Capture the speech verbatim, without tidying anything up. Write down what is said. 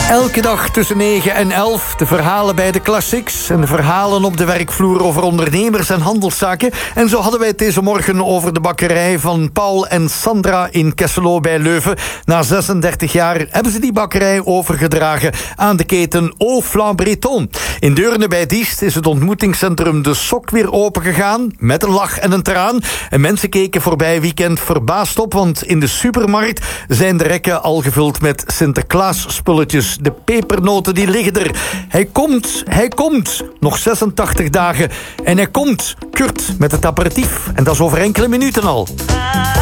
Elke dag tussen negen en elf de verhalen bij de Classics en de verhalen op de werkvloer over ondernemers en handelszaken. En zo hadden wij het deze morgen over de bakkerij van Paul en Sandra in Kesselo bij Leuven. Na zesendertig jaar hebben ze die bakkerij overgedragen aan de keten Au Flan Breton. In Deurne bij Diest is het ontmoetingscentrum De Sok weer opengegaan, met een lach en een traan. En mensen keken voorbij weekend verbaasd op, want in de supermarkt zijn de rekken al gevuld met Sinterklaas-spulletjes. De pepernoten die liggen er. Hij komt, hij komt. Nog zesentachtig dagen. En hij komt. Kurt met het aperitief. En dat is over enkele minuten al.